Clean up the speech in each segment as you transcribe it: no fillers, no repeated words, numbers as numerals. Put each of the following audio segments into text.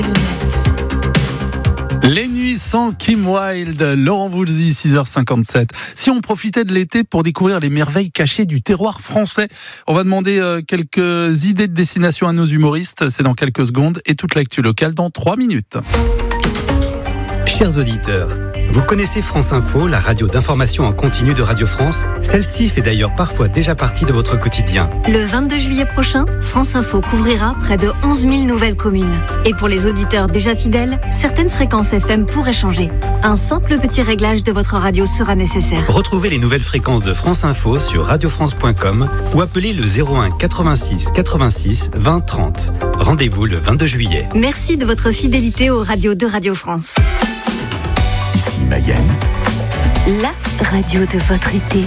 Les nuits sans Kim Wilde, Laurent Voulzy, 6h57. Si on profitait de l'été pour découvrir les merveilles cachées du terroir français, on va demander quelques idées de destination à nos humoristes. C'est dans quelques secondes et toute l'actu locale dans 3 minutes. Chers auditeurs, vous connaissez France Info, la radio d'information en continu de Radio France? Celle-ci fait d'ailleurs parfois déjà partie de votre quotidien. Le 22 juillet prochain, France Info couvrira près de 11 000 nouvelles communes. Et pour les auditeurs déjà fidèles, certaines fréquences FM pourraient changer. Un simple petit réglage de votre radio sera nécessaire. Retrouvez les nouvelles fréquences de France Info sur radiofrance.com ou appelez le 01 86 86 20 30. Rendez-vous le 22 juillet. Merci de votre fidélité aux radios de Radio France. Ici Mayenne, La radio de votre été.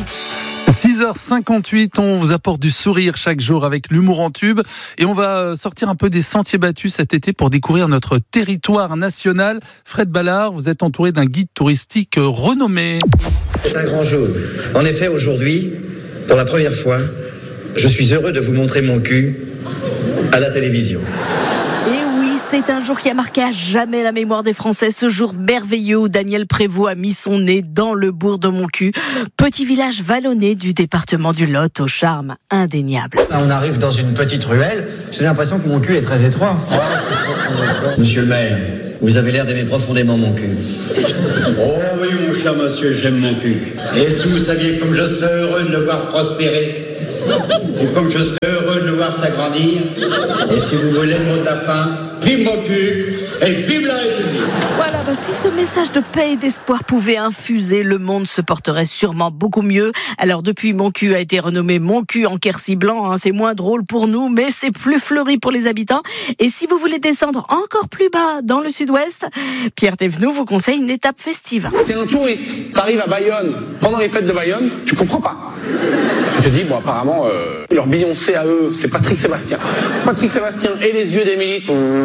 6h58, on vous apporte du sourire chaque jour avec l'humour en tube et on va sortir un peu des sentiers battus cet été pour découvrir notre territoire national. Fred Ballard, vous êtes entouré d'un guide touristique renommé. C'est un grand jour. En effet, aujourd'hui, pour la première fois, je suis heureux de vous montrer mon cul à la télévision. C'est un jour qui a marqué à jamais la mémoire des Français, ce jour merveilleux où Daniel Prévost a mis son nez dans le bourg de Montcuq, petit village vallonné du département du Lot au charme indéniable. On arrive dans une petite ruelle, j'ai l'impression que mon cul est très étroit. Monsieur le maire, vous avez l'air d'aimer profondément mon cul. Oh oui, mon cher monsieur, j'aime mon cul. Et si vous saviez comme je serais heureux de le voir prospérer, et comme je serais heureux de le voir s'agrandir, et si vous voulez le mot de la fin, vive mon cul et vive la République. Voilà, si ce message de paix et d'espoir pouvait infuser, le monde se porterait sûrement beaucoup mieux. Alors depuis, Montcuq a été renommé Montcuq en Quercy blanc, c'est moins drôle pour nous, mais c'est plus fleuri pour les habitants. Et si vous voulez descendre encore plus bas dans le sud-ouest, Pierre Thévenoud vous conseille une étape festive. T'es un touriste, t'arrives à Bayonne, pendant les fêtes de Bayonne, tu comprends pas. Tu te dis, bon apparemment, leur Beyoncé à eux, c'est Patrick Sébastien. Patrick Sébastien et les yeux d'Émilie.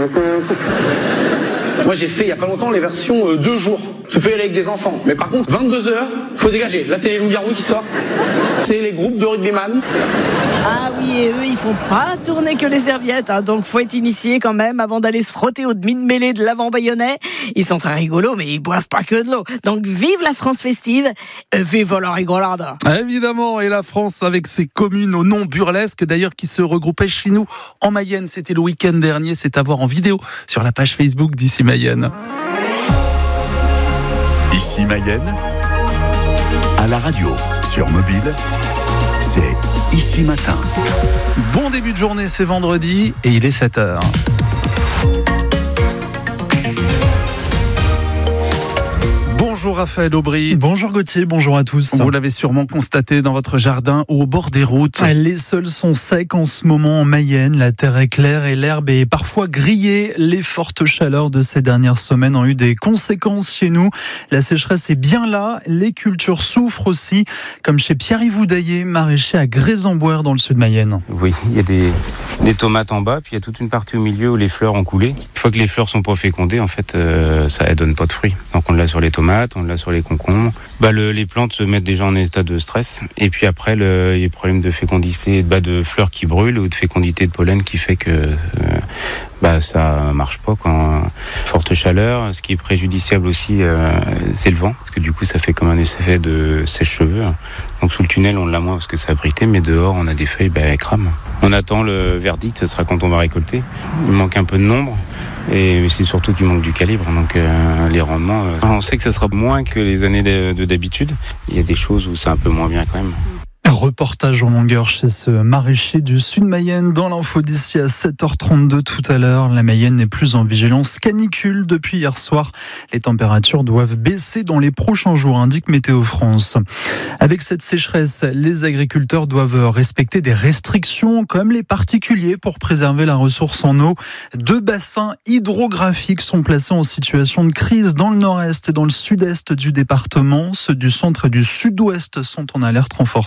Moi j'ai fait il y a pas longtemps les versions 2 jours. Tu peux y aller avec des enfants. Mais par contre, 22h, faut dégager. Là c'est les loups-garous qui sortent. C'est les groupes de rugbyman. Ah oui, et eux, ils font pas tourner que les serviettes, donc faut être initié quand même avant d'aller se frotter aux demi-mêlées de l'avant bayonnais. Ils sont très rigolos, mais ils boivent pas que de l'eau. Donc vive la France festive, vive la rigolade. Évidemment, et la France avec ses communes au nom burlesque, d'ailleurs qui se regroupaient chez nous en Mayenne. C'était le week-end dernier, c'est à voir en vidéo sur la page Facebook d'Ici Mayenne. Ici Mayenne, à la radio, sur mobile, c'est Ici Matin. Bon début de journée, c'est vendredi et il est 7h. Bonjour Raphaël Aubry. Bonjour Gauthier, bonjour à tous. Vous l'avez sûrement constaté dans votre jardin ou au bord des routes. Les sols sont secs en ce moment en Mayenne, la terre est claire et l'herbe est parfois grillée. Les fortes chaleurs de ces dernières semaines ont eu des conséquences chez nous. La sécheresse est bien là, les cultures souffrent aussi, comme chez Pierre-Yves Houdaillé, maraîcher à Grès-en-Boire dans le sud Mayenne. Oui, il y a des tomates en bas, puis il y a toute une partie au milieu où les fleurs ont coulé. Une fois que les fleurs sont pas fécondées, en fait, ça ne donne pas de fruits. Donc on l'a sur les tomates, on l'a sur les concombres. Les plantes se mettent déjà en état de stress. Et puis après, il y a des problèmes de fécondité, de fleurs qui brûlent ou de fécondité de pollen qui fait que ça marche pas quand forte chaleur. Ce qui est préjudiciable aussi, c'est le vent, parce que du coup, ça fait comme un effet de sèche-cheveux. Donc sous le tunnel, on l'a moins parce que c'est abrité, mais dehors, on a des feuilles, elles crament. On attend le verdict, ce sera quand on va récolter. Il manque un peu de nombre. Et c'est surtout qu'il manque du calibre, donc les rendements, on sait que ça sera moins que les années d'habitude. Il y a des choses où c'est un peu moins bien quand même. Reportage en longueur chez ce maraîcher du sud Mayenne dans l'info d'ici à 7h32 tout à l'heure. La Mayenne n'est plus en vigilance canicule depuis hier soir. Les températures doivent baisser dans les prochains jours, indique Météo France. Avec cette sécheresse, les agriculteurs doivent respecter des restrictions comme les particuliers pour préserver la ressource en eau. 2 bassins hydrographiques sont placés en situation de crise dans le nord-est et dans le sud-est du département. Ceux du centre et du sud-ouest sont en alerte renforcée.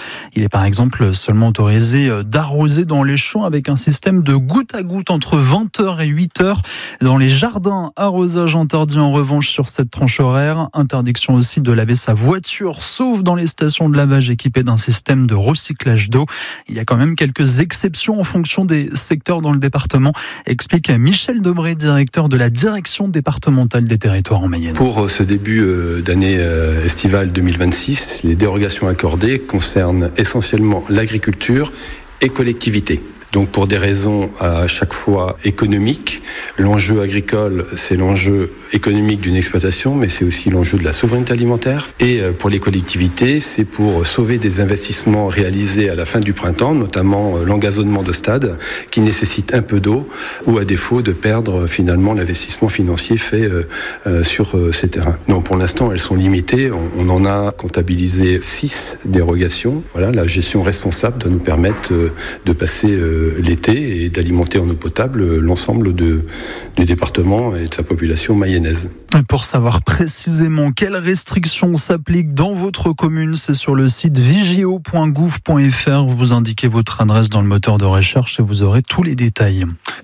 Il est par exemple seulement autorisé d'arroser dans les champs avec un système de goutte à goutte entre 20h et 8h. Dans les jardins, arrosage interdit en revanche sur cette tranche horaire. Interdiction aussi de laver sa voiture, sauf dans les stations de lavage équipées d'un système de recyclage d'eau. Il y a quand même quelques exceptions en fonction des secteurs dans le département, explique Michel Debré, directeur de la direction départementale des territoires en Mayenne. Pour ce début d'année estivale 2026, les dérogations accordées concernent essentiellement l'agriculture et collectivités. Donc pour des raisons à chaque fois économiques, l'enjeu agricole, c'est l'enjeu économique d'une exploitation, mais c'est aussi l'enjeu de la souveraineté alimentaire. Et pour les collectivités, c'est pour sauver des investissements réalisés à la fin du printemps, notamment l'engazonnement de stades, qui nécessite un peu d'eau, ou à défaut de perdre finalement l'investissement financier fait sur ces terrains. Donc pour l'instant, elles sont limitées. On en a comptabilisé 6 dérogations. Voilà, la gestion responsable doit nous permettre de passer l'été et d'alimenter en eau potable l'ensemble du département et de sa population mayonnaise. Pour savoir précisément quelles restrictions s'appliquent dans votre commune, c'est sur le site vigio.gouv.fr. Vous indiquez votre adresse dans le moteur de recherche et vous aurez tous les détails.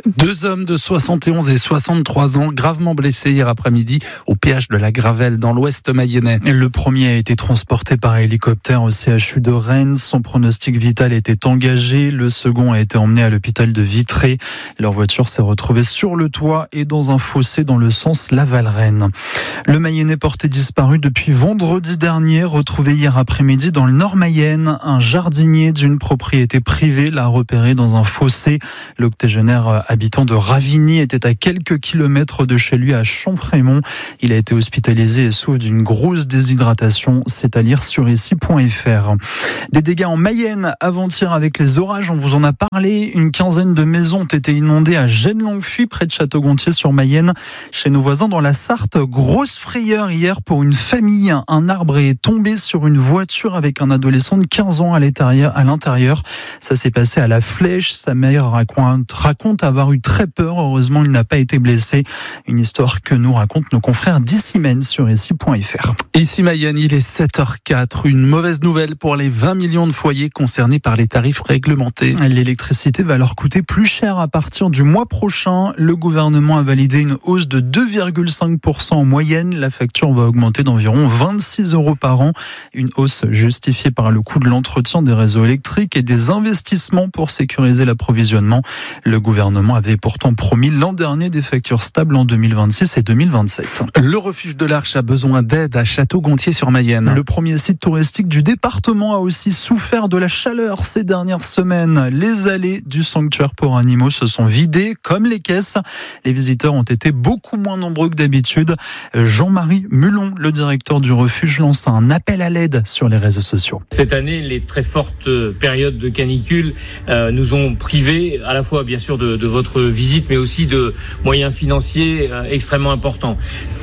2 hommes de 71 et 63 ans gravement blessés hier après-midi au péage de la Gravelle dans l'ouest mayennais. Le premier a été transporté par hélicoptère au CHU de Rennes. Son pronostic vital était engagé. Le second a été emmené à l'hôpital de Vitré. Leur voiture s'est retrouvée sur le toit et dans un fossé dans le sens Laval-Rennes. Le Mayennais porté disparu depuis vendredi dernier, retrouvé hier après-midi dans le Nord-Mayenne. Un jardinier d'une propriété privée l'a repéré dans un fossé. L'octogénaire habitant de Ravigny était à quelques kilomètres de chez lui à Champfrémont. Il a été hospitalisé et souffre d'une grosse déshydratation. C'est à lire sur ici.fr. Des dégâts en Mayenne avant-hier avec les orages, on vous en a parlé. Une quinzaine de maisons ont été inondées à Gênes-Longuefuy, près de Château-Gontier-sur-Mayenne. Chez nos voisins dans la Sarthe, grosse frayeur hier pour une famille. Un arbre est tombé sur une voiture avec un adolescent de 15 ans à l'intérieur. Ça s'est passé à La Flèche. Sa mère raconte avoir eu très peur. Heureusement, il n'a pas été blessé. Une histoire que nous racontent nos confrères d'Ici Mayenne sur ici.fr. Ici Mayenne, il est 7h04. Une mauvaise nouvelle pour les 20 millions de foyers concernés par les tarifs réglementés. L'électricité va leur coûter plus cher à partir du mois prochain. Le gouvernement a validé une hausse de 2,5% en moyenne. La facture va augmenter d'environ 26 € par an. Une hausse justifiée par le coût de l'entretien des réseaux électriques et des investissements pour sécuriser l'approvisionnement. Le gouvernement avait pourtant promis l'an dernier des factures stables en 2026 et 2027. Le refuge de l'Arche a besoin d'aide à Château-Gontier-sur-Mayenne. Le premier site touristique du département a aussi souffert de la chaleur ces dernières semaines. Les allées du sanctuaire pour animaux se sont vidées comme les caisses. Les visiteurs ont été beaucoup moins nombreux que d'habitude. Jean-Marie Mulon, le directeur du refuge, lance un appel à l'aide sur les réseaux sociaux. Cette année, les très fortes périodes de canicule nous ont privés à la fois bien sûr de votre visite, mais aussi de moyens financiers extrêmement importants.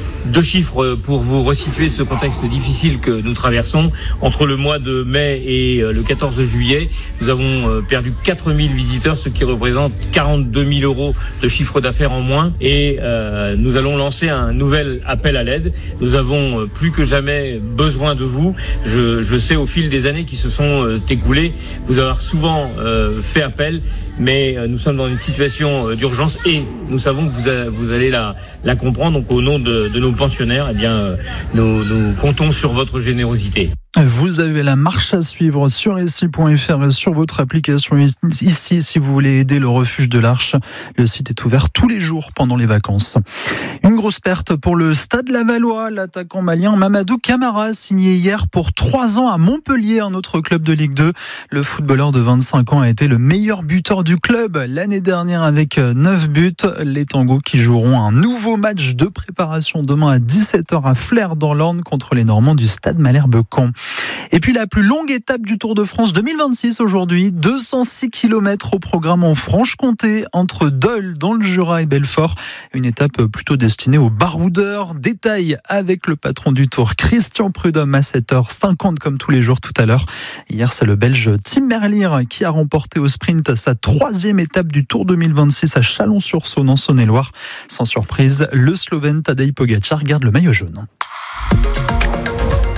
2 chiffres pour vous resituer ce contexte difficile que nous traversons. Entre le mois de mai et le 14 juillet, nous avons perdu 4000 visiteurs, ce qui représente 42 000 € de chiffre d'affaires en moins. Et nous allons lancer un nouvel appel à l'aide. Nous avons plus que jamais besoin de vous. Je sais au fil des années qui se sont écoulées, vous avoir souvent fait appel, mais nous sommes dans une situation d'urgence et nous savons que vous allez la comprendre. Donc au nom de nos pensionnaires, eh bien, nous comptons sur votre générosité. Vous avez la marche à suivre sur ici.fr et sur votre application ici si vous voulez aider le refuge de l'Arche. Le site est ouvert tous les jours pendant les vacances. Une grosse perte pour le Stade Lavallois. L'attaquant malien Mamadou Camara signé hier pour 3 ans à Montpellier, un autre club de Ligue 2. Le footballeur de 25 ans a été le meilleur buteur du club l'année dernière avec 9 buts. Les Tangos qui joueront un nouveau match de préparation demain à 17h à Flers dans l'Orne contre les Normands du Stade Malherbe-Caen. Et puis la plus longue étape du Tour de France 2026 aujourd'hui, 206 km au programme en Franche-Comté entre Dole dans le Jura et Belfort. Une étape plutôt destinée aux baroudeurs. Détail avec le patron du Tour, Christian Prudhomme, à 7h50 comme tous les jours tout à l'heure. Hier, c'est le Belge Tim Merlier qui a remporté au sprint sa 3e étape du Tour 2026 à Chalon-sur-Saône en Saône-et-Loire. Sans surprise, le Slovène Tadej Pogačar garde le maillot jaune.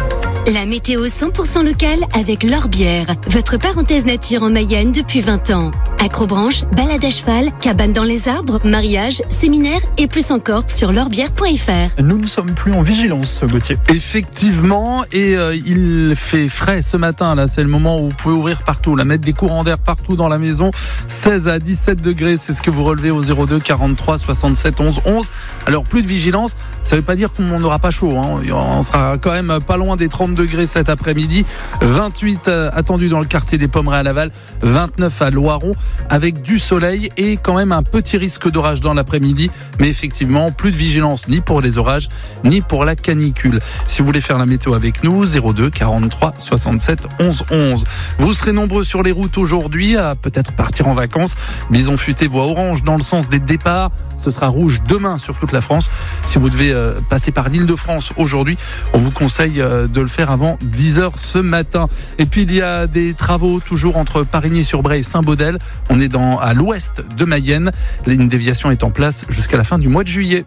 La météo 100% locale avec L'Orbière, votre parenthèse nature en Mayenne depuis 20 ans. Acrobranche, balade à cheval, cabane dans les arbres, mariage, séminaire et plus encore sur l'orbière.fr. Nous ne sommes plus en vigilance, Gauthier. Effectivement, et il fait frais ce matin, là c'est le moment où vous pouvez ouvrir partout, là, mettre des courants d'air partout dans la maison. 16 à 17 degrés, c'est ce que vous relevez au 02 43 67 11 11. Alors plus de vigilance, ça ne veut pas dire qu'on n'aura pas chaud, hein. On sera quand même pas loin des 30 degrés cet après-midi. 28 attendus dans le quartier des Pommerais à Laval, 29 à Loiron, avec du soleil et quand même un petit risque d'orage dans l'après-midi. Mais effectivement, plus de vigilance ni pour les orages, ni pour la canicule. Si vous voulez faire la météo avec nous, 02 43 67 11 11. Vous serez nombreux sur les routes aujourd'hui à peut-être partir en vacances. Bison futé voie orange dans le sens des départs. Ce sera rouge demain sur toute la France. Si vous devez passer par l'Île-de-France aujourd'hui, on vous conseille de le faire avant 10h ce matin. Et puis il y a des travaux toujours entre Parigny-sur-Bray et Saint-Baudel. On est à l'ouest de Mayenne. Une déviation est en place jusqu'à la fin du mois de juillet.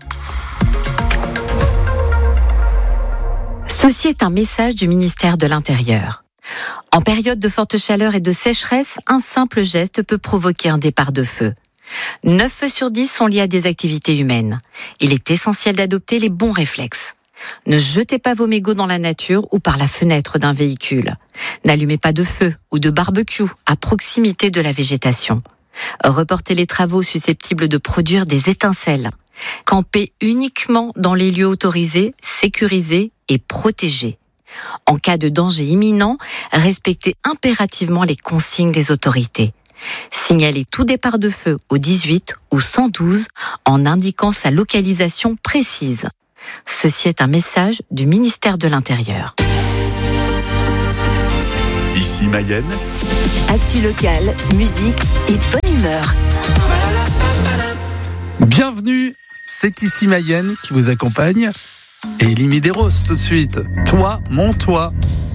Ceci est un message du ministère de l'Intérieur. En période de forte chaleur et de sécheresse, un simple geste peut provoquer un départ de feu. 9 feux sur 10 sont liés à des activités humaines. Il est essentiel d'adopter les bons réflexes. Ne jetez pas vos mégots dans la nature ou par la fenêtre d'un véhicule. N'allumez pas de feu ou de barbecue à proximité de la végétation. Reportez les travaux susceptibles de produire des étincelles. Campez uniquement dans les lieux autorisés, sécurisés et protégés. En cas de danger imminent, respectez impérativement les consignes des autorités. Signalez tout départ de feu au 18 ou 112 en indiquant sa localisation précise. Ceci est un message du ministère de l'Intérieur. Ici Mayenne. Actu locale, musique et bonne humeur. Bienvenue, c'est ici Mayenne qui vous accompagne. Et Elie Medeiros tout de suite. Toi, mon toi.